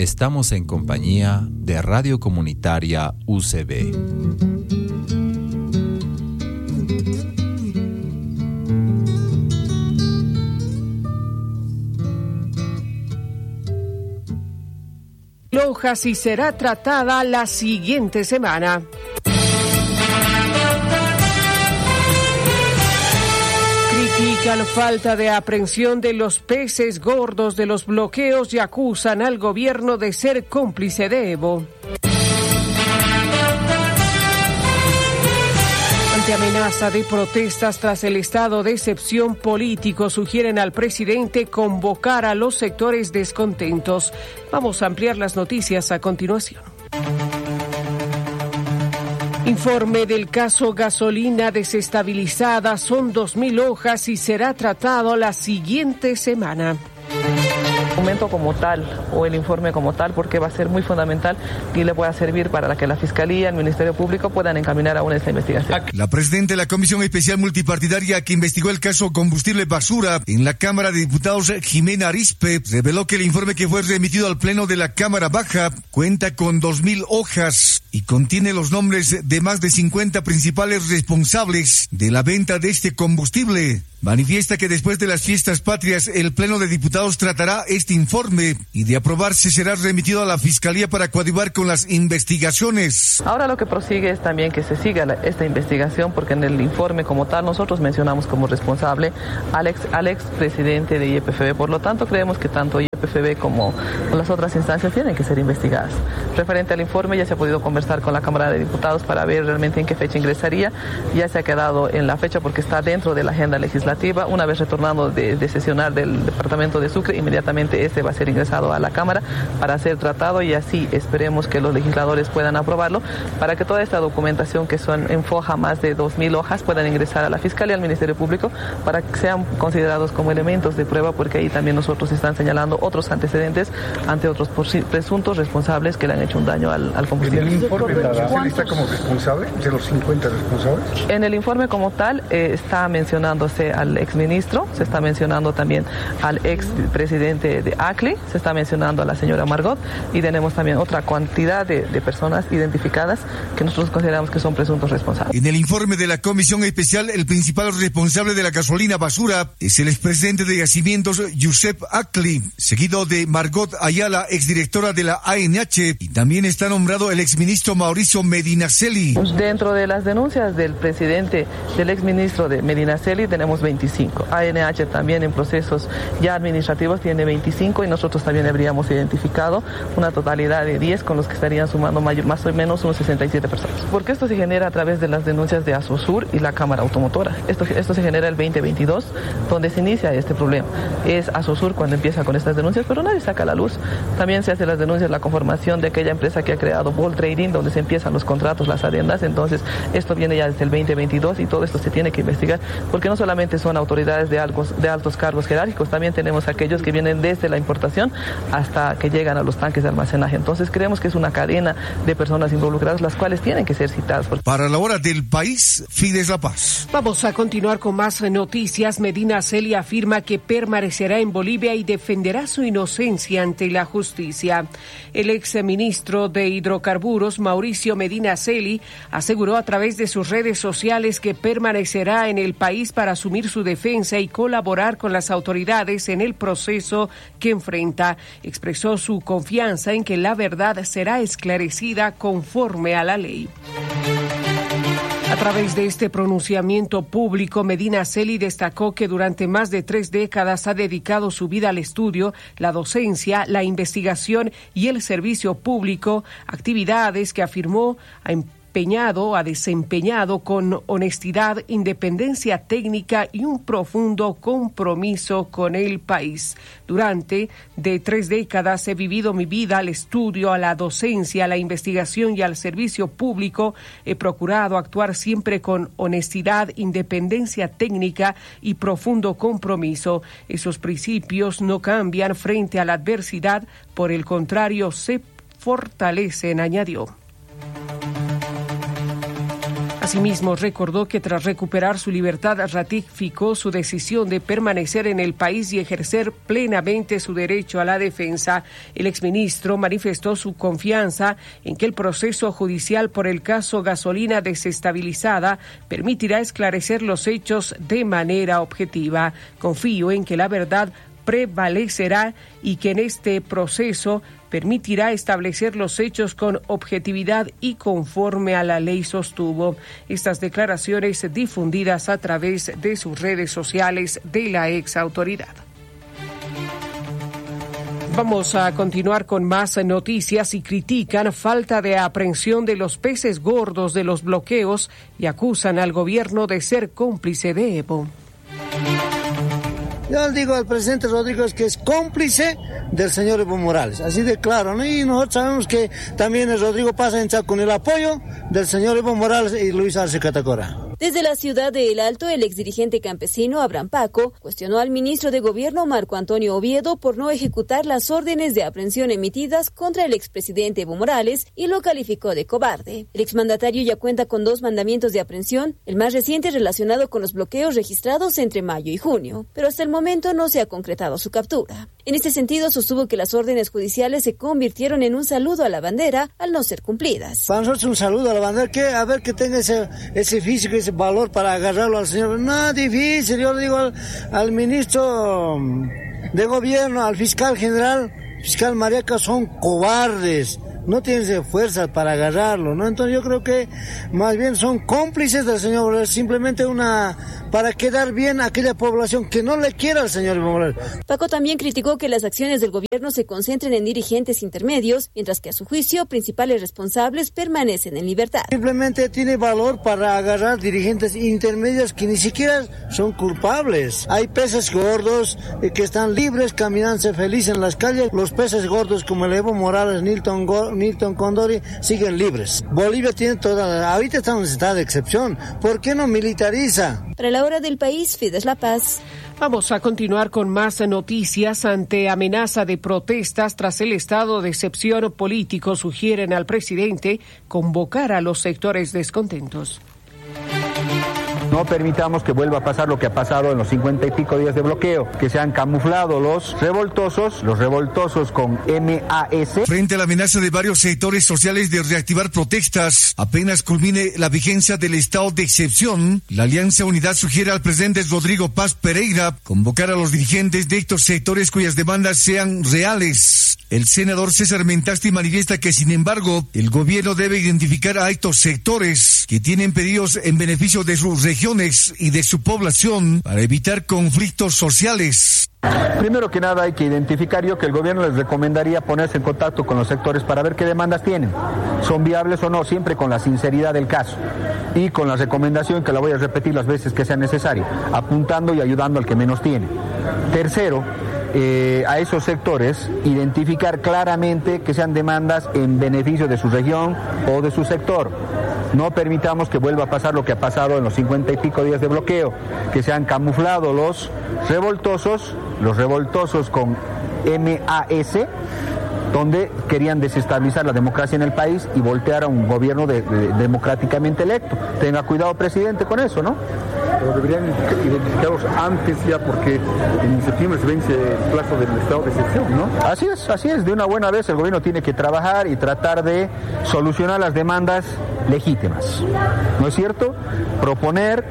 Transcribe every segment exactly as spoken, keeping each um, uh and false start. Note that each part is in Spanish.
Estamos en compañía de Radio Comunitaria U C B. Lojas y será tratada la siguiente semana. Critican falta de aprehensión de los peces gordos de los bloqueos y acusan al gobierno de ser cómplice de Evo. Ante amenaza de protestas tras el estado de excepción político, sugieren al presidente convocar a los sectores descontentos. Vamos a ampliar las noticias a continuación. Informe del caso gasolina desestabilizada, son dos mil hojas y será tratado la siguiente semana. El documento como tal o el informe como tal, porque va a ser muy fundamental y le pueda servir para que la Fiscalía, el Ministerio Público puedan encaminar aún esta investigación. La presidenta de la Comisión Especial Multipartidaria que investigó el caso combustible basura en la Cámara de Diputados, Jimena Arispe, reveló que el informe que fue remitido al Pleno de la Cámara Baja cuenta con dos mil hojas y contiene los nombres de más de cincuenta principales responsables de la venta de este combustible. Manifiesta que después de las fiestas patrias, el Pleno de Diputados tratará este informe y de aprobarse será remitido a la Fiscalía para coadyuvar con las investigaciones. Ahora lo que prosigue es también que se siga la, esta investigación, porque en el informe como tal nosotros mencionamos como responsable al ex, al ex presidente de I E P F B. Por lo tanto, creemos que tanto I E P F B como las otras instancias tienen que ser investigadas. Referente al informe, ya se ha podido conversar con la Cámara de Diputados para ver realmente en qué fecha ingresaría. Ya se ha quedado en la fecha porque está dentro de la agenda legislativa. Una vez retornando de, de sesionar del Departamento de Sucre, inmediatamente este va a ser ingresado a la Cámara para ser tratado y así esperemos que los legisladores puedan aprobarlo para que toda esta documentación, que son en foja más de dos mil hojas, puedan ingresar a la Fiscalía, al Ministerio Público, para que sean considerados como elementos de prueba, porque ahí también nosotros están señalando otros antecedentes ante otros presuntos responsables que le han hecho un daño al, al combustible. ¿En el informe la lista como responsable de los cincuenta responsables? En el informe como tal eh, está mencionándose a al exministro, se está mencionando también al expresidente de A C L I, se está mencionando a la señora Margot y tenemos también otra cantidad de, de personas identificadas que nosotros consideramos que son presuntos responsables. En el informe de la Comisión Especial, el principal responsable de la gasolina basura es el expresidente de Yacimientos, Josep Acli, seguido de Margot Ayala, exdirectora de la A N H, y también está nombrado el exministro Mauricio Medinaceli. Dentro de las denuncias del presidente, del exministro de Medinaceli, tenemos veinticinco. A N H también en procesos ya administrativos tiene veinticinco y nosotros también habríamos identificado una totalidad de diez, con los que estarían sumando mayor, más o menos unos sesenta y siete personas. Porque esto se genera a través de las denuncias de Asosur y la Cámara Automotora. Esto, esto se genera el veinte veintidós, donde se inicia este problema. Es Asosur cuando empieza con estas denuncias, pero nadie saca a la luz. También se hace las denuncias, la conformación de aquella empresa que ha creado Ball Trading, donde se empiezan los contratos, las adendas. Entonces, esto viene ya desde el veinte veintidós y todo esto se tiene que investigar, porque no solamente son autoridades de altos, de altos cargos jerárquicos, también tenemos aquellos que vienen desde la importación hasta que llegan a los tanques de almacenaje. Entonces creemos que es una cadena de personas involucradas, las cuales tienen que ser citadas. Para la hora del país, Fides La Paz. Vamos a continuar con más noticias. Medinaceli afirma que permanecerá en Bolivia y defenderá su inocencia ante la justicia. El exministro de Hidrocarburos, Mauricio Medinaceli, aseguró a través de sus redes sociales que permanecerá en el país para asumir su defensa y colaborar con las autoridades en el proceso que enfrenta. Expresó su confianza en que la verdad será esclarecida conforme a la ley. A través de este pronunciamiento público, Medinaceli destacó que durante más de tres décadas ha dedicado su vida al estudio, la docencia, la investigación y el servicio público, actividades que afirmó ha empeñado, ha desempeñado con honestidad, independencia técnica y un profundo compromiso con el país. Durante de tres décadas he vivido mi vida al estudio, a la docencia, a la investigación y al servicio público. He procurado actuar siempre con honestidad, independencia técnica y profundo compromiso. Esos principios no cambian frente a la adversidad, por el contrario, se fortalecen, añadió. Asimismo, recordó que tras recuperar su libertad ratificó su decisión de permanecer en el país y ejercer plenamente su derecho a la defensa. El exministro manifestó su confianza en que el proceso judicial por el caso gasolina desestabilizada permitirá esclarecer los hechos de manera objetiva. Confío en que la verdad prevalecerá y que en este proceso permitirá establecer los hechos con objetividad y conforme a la ley, sostuvo. Estas declaraciones difundidas a través de sus redes sociales de la ex autoridad. Vamos a continuar con más noticias y critican falta de aprehensión de los peces gordos de los bloqueos y acusan al gobierno de ser cómplice de Evo. Yo le digo al presidente Rodríguez que es cómplice del señor Evo Morales, así de claro, ¿no? Y nosotros sabemos que también el Rodrigo pasa en con el apoyo del señor Evo Morales y Luis Arce Catacora. Desde la ciudad de El Alto, el exdirigente campesino Abraham Paco cuestionó al ministro de Gobierno Marco Antonio Oviedo por no ejecutar las órdenes de aprehensión emitidas contra el expresidente Evo Morales y lo calificó de cobarde. El exmandatario ya cuenta con dos mandamientos de aprehensión, el más reciente relacionado con los bloqueos registrados entre mayo y junio, pero hasta el momento no se ha concretado su captura. En este sentido, sostuvo que las órdenes judiciales se convirtieron en un saludo a la bandera al no ser cumplidas. Para nosotros un saludo a la bandera, que a ver que tenga ese, ese físico, ese valor para agarrarlo al señor. No, difícil, yo le digo al, al ministro de Gobierno, al fiscal general, fiscal Mariaca, son cobardes. No tienen fuerza para agarrarlo, ¿no? Entonces yo creo que más bien son cómplices del señor Morales, simplemente una para quedar bien a aquella población que no le quiera al señor Morales. Paco también criticó que las acciones del gobierno se concentren en dirigentes intermedios, mientras que a su juicio principales responsables permanecen en libertad. Simplemente tiene valor para agarrar dirigentes intermedios que ni siquiera son culpables. Hay peces gordos eh, que están libres, caminándose felices en las calles. Los peces gordos como el Evo Morales, Nilton Go Nilton Condori siguen libres. Bolivia tiene toda, ahorita estamos en estado de excepción. ¿Por qué no militariza? Para la hora del país, Fides La Paz. Vamos a continuar con más noticias. Ante amenaza de protestas tras el estado de excepción político, sugieren al presidente convocar a los sectores descontentos. No permitamos que vuelva a pasar lo que ha pasado en los cincuenta y pico días de bloqueo, que se han camuflado los revoltosos, los revoltosos con M A S. Frente a la amenaza de varios sectores sociales de reactivar protestas, apenas culmine la vigencia del estado de excepción, la Alianza Unidad sugiere al presidente Rodrigo Paz Pereira convocar a los dirigentes de estos sectores cuyas demandas sean reales. El senador César Mentasti manifiesta que, sin embargo, el gobierno debe identificar a estos sectores que tienen pedidos en beneficio de sus regiones y de su población para evitar conflictos sociales. Primero que nada hay que identificar, yo que el gobierno les recomendaría ponerse en contacto con los sectores para ver qué demandas tienen, son viables o no, siempre con la sinceridad del caso y con la recomendación que la voy a repetir las veces que sea necesario, apuntando y ayudando al que menos tiene. Tercero, Eh, a esos sectores, identificar claramente que sean demandas en beneficio de su región o de su sector. No permitamos que vuelva a pasar lo que ha pasado en los cincuenta y pico días de bloqueo, que se han camuflado los revoltosos, los revoltosos con M A S, donde querían desestabilizar la democracia en el país y voltear a un gobierno de, de, democráticamente electo. Tenga cuidado, presidente, con eso, ¿no? Pero deberían identificarlos antes ya, porque en septiembre se vence el plazo del estado de excepción, ¿no? Así es, así es. De una buena vez el gobierno tiene que trabajar y tratar de solucionar las demandas legítimas. ¿No es cierto? Proponer,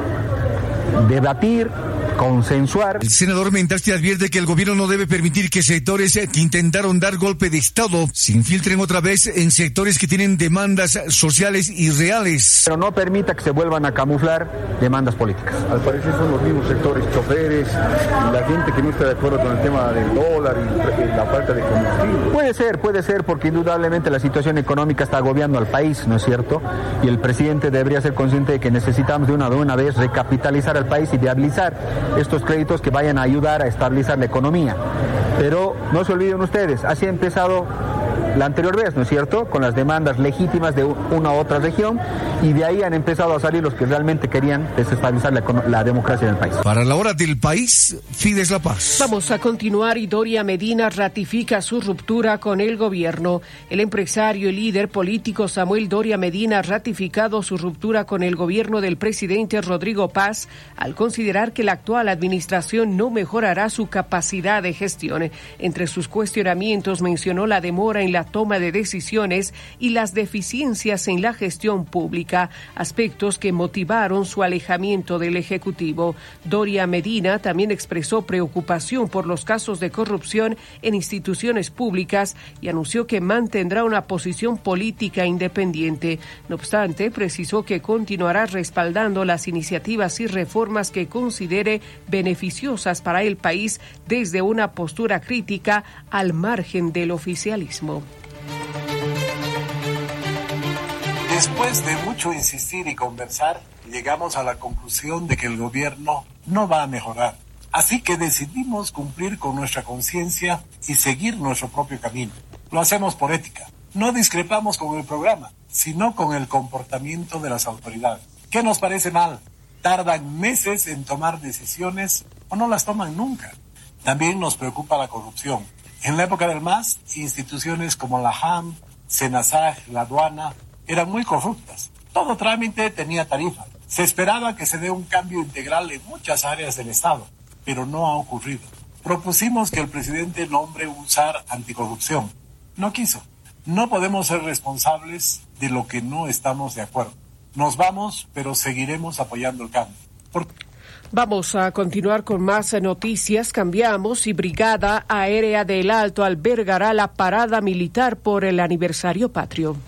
debatir, consensuar. El senador Mentasti advierte que el gobierno no debe permitir que sectores que intentaron dar golpe de Estado se infiltren otra vez en sectores que tienen demandas sociales y reales. Pero no permita que se vuelvan a camuflar demandas políticas. Al parecer son los mismos sectores, choferes, la gente que no está de acuerdo con el tema del dólar y la falta de combustible. Puede ser, puede ser, porque indudablemente la situación económica está agobiando al país, ¿no es cierto? Y el presidente debería ser consciente de que necesitamos de una, de una vez recapitalizar al país y viabilizar estos créditos que vayan a ayudar a estabilizar la economía. Pero no se olviden ustedes, así ha empezado la anterior vez, ¿no es cierto?, con las demandas legítimas de una u otra región, y de ahí han empezado a salir los que realmente querían desestabilizar la, la democracia del país. Para la hora del país, Fides La Paz. Vamos a continuar y Doria Medina ratifica su ruptura con el gobierno. El empresario y líder político Samuel Doria Medina ha ratificado su ruptura con el gobierno del presidente Rodrigo Paz al considerar que la actual administración no mejorará su capacidad de gestión. Entre sus cuestionamientos mencionó la demora en la toma de decisiones y las deficiencias en la gestión pública, aspectos que motivaron su alejamiento del Ejecutivo. Doria Medina también expresó preocupación por los casos de corrupción en instituciones públicas y anunció que mantendrá una posición política independiente. No obstante, precisó que continuará respaldando las iniciativas y reformas que considere beneficiosas para el país desde una postura crítica al margen del oficialismo. Después de mucho insistir y conversar, llegamos a la conclusión de que el gobierno no va a mejorar. Así que decidimos cumplir con nuestra conciencia y seguir nuestro propio camino. Lo hacemos por ética. No discrepamos con el programa, sino con el comportamiento de las autoridades. ¿Qué nos parece mal? Tardan meses en tomar decisiones o no las toman nunca. También nos preocupa la corrupción. En la época del M A S, instituciones como la J A M, Senasag, la aduana, eran muy corruptas. Todo trámite tenía tarifa. Se esperaba que se dé un cambio integral en muchas áreas del Estado, pero no ha ocurrido. Propusimos que el presidente nombre un S A R anticorrupción. No quiso. No podemos ser responsables de lo que no estamos de acuerdo. Nos vamos, pero seguiremos apoyando el cambio. Por... Vamos a continuar con más noticias. Cambiamos y Brigada Aérea del Alto albergará la parada militar por el aniversario patrio.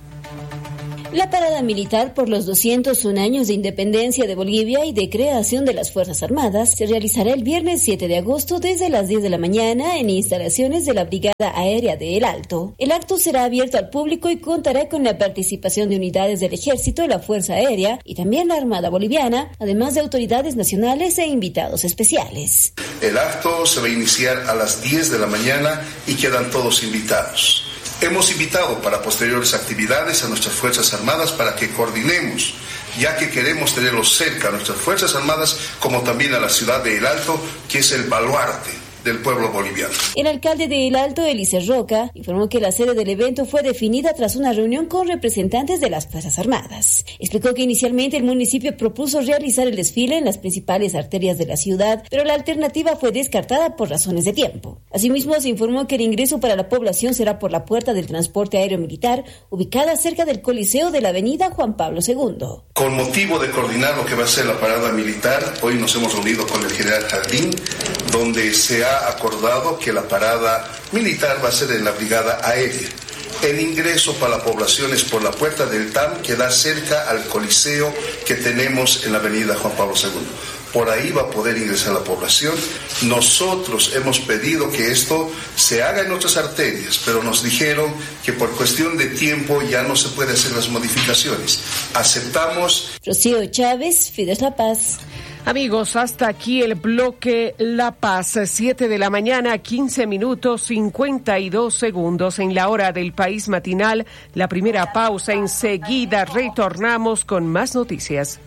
La parada militar por los doscientos un años de independencia de Bolivia y de creación de las Fuerzas Armadas se realizará el viernes siete de agosto desde las diez de la mañana en instalaciones de la Brigada Aérea de El Alto. El acto será abierto al público y contará con la participación de unidades del Ejército, la Fuerza Aérea y también la Armada Boliviana, además de autoridades nacionales e invitados especiales. El acto se va a iniciar a las diez de la mañana y quedan todos invitados. Hemos invitado para posteriores actividades a nuestras Fuerzas Armadas para que coordinemos, ya que queremos tenerlos cerca a nuestras Fuerzas Armadas, como también a la ciudad de El Alto, que es el baluarte del pueblo boliviano. El alcalde de El Alto, Elícer Roca, informó que la sede del evento fue definida tras una reunión con representantes de las Fuerzas Armadas. Explicó que inicialmente el municipio propuso realizar el desfile en las principales arterias de la ciudad, pero la alternativa fue descartada por razones de tiempo. Asimismo, se informó que el ingreso para la población será por la puerta del transporte aéreo militar, ubicada cerca del Coliseo de la avenida Juan Pablo segundo. Con motivo de coordinar lo que va a ser la parada militar, hoy nos hemos reunido con el general Jardín, donde se ha acordado que la parada militar va a ser en la Brigada Aérea. El ingreso para la población es por la puerta del T A M, que da cerca al coliseo que tenemos en la avenida Juan Pablo segundo. Por ahí va a poder ingresar la población. Nosotros hemos pedido que esto se haga en otras arterias, pero nos dijeron que por cuestión de tiempo ya no se puede hacer las modificaciones. Aceptamos. Rocío Chávez, Fides La Paz. Amigos, hasta aquí el bloque La Paz, siete de la mañana, quince minutos, cincuenta y dos segundos en la hora del país matinal. La primera pausa, enseguida retornamos con más noticias.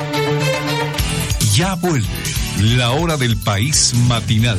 Ya vuelve la hora del país matinal.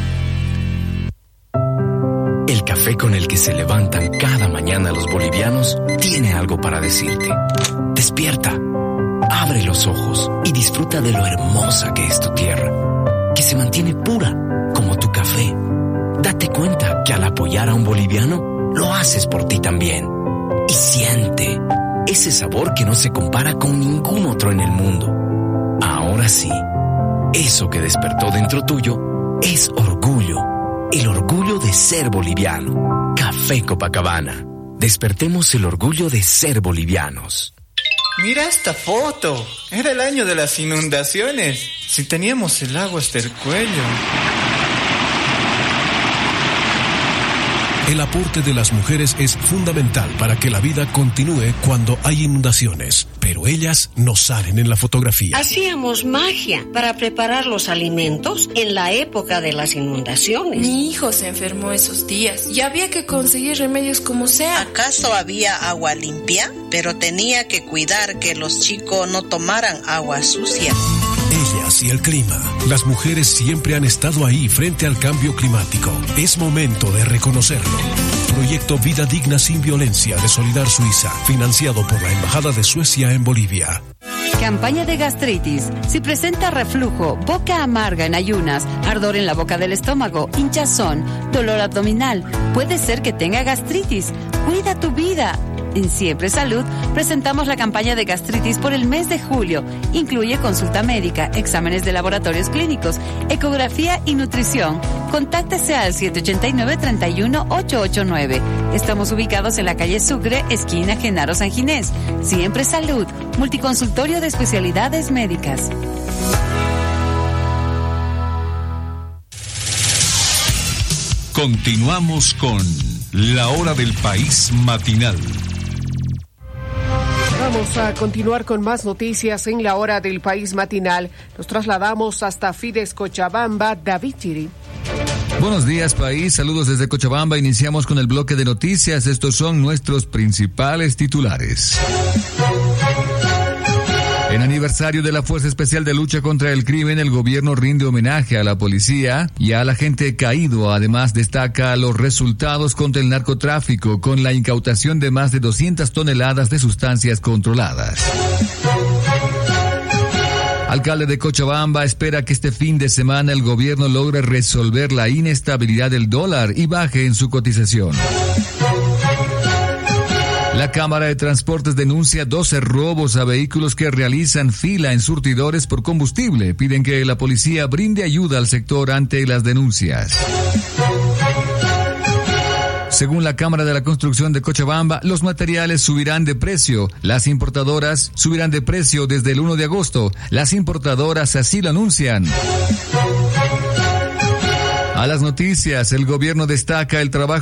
El café con el que se levantan cada mañana los bolivianos tiene algo para decirte. Despierta. Abre los ojos y disfruta de lo hermosa que es tu tierra, que se mantiene pura como tu café. Date cuenta que al apoyar a un boliviano, lo haces por ti también. Y siente ese sabor que no se compara con ningún otro en el mundo. Ahora sí, eso que despertó dentro tuyo es orgullo. El orgullo de ser boliviano. Café Copacabana. Despertemos el orgullo de ser bolivianos. Mira esta foto. Era el año de las inundaciones. Si teníamos el agua hasta el cuello. El aporte de las mujeres es fundamental para que la vida continúe cuando hay inundaciones, pero ellas no salen en la fotografía. Hacíamos magia para preparar los alimentos en la época de las inundaciones. Mi hijo se enfermó esos días y había que conseguir remedios como sea. ¿Acaso había agua limpia? Pero tenía que cuidar que los chicos no tomaran agua sucia. Ellas y el clima. Las mujeres siempre han estado ahí frente al cambio climático. Es momento de reconocerlo. Proyecto Vida Digna Sin Violencia de Solidar Suiza, financiado por la Embajada de Suecia en Bolivia. Campaña de gastritis. Si presenta reflujo, boca amarga en ayunas, ardor en la boca del estómago, hinchazón, dolor abdominal, puede ser que tenga gastritis. Cuida tu vida. En Siempre Salud presentamos la campaña de gastritis por el mes de julio. Incluye consulta médica, exámenes de laboratorios clínicos, ecografía y nutrición. Contáctese al siete ocho nueve, tres uno, ocho ocho nueve. Estamos ubicados en la calle Sucre, esquina Genaro San Ginés. Siempre Salud, multiconsultorio de especialidades médicas. Continuamos con La Hora del País Matinal. Vamos a continuar con más noticias en La Hora del País Matinal. Nos trasladamos hasta Fides, Cochabamba. David Chiri. Buenos días, país. Saludos desde Cochabamba. Iniciamos con el bloque de noticias. Estos son nuestros principales titulares. En aniversario de la Fuerza Especial de Lucha contra el Crimen, el gobierno rinde homenaje a la policía y a la gente caído. Además, destaca los resultados contra el narcotráfico con la incautación de más de doscientas toneladas de sustancias controladas. Alcalde de Cochabamba espera que este fin de semana el gobierno logre resolver la inestabilidad del dólar y baje en su cotización. La Cámara de Transportes denuncia doce robos a vehículos que realizan fila en surtidores por combustible. Piden que la policía brinde ayuda al sector ante las denuncias. Según la Cámara de la Construcción de Cochabamba, los materiales subirán de precio. Las importadoras subirán de precio desde el primero de agosto. Las importadoras así lo anuncian. A las noticias, el gobierno destaca el trabajo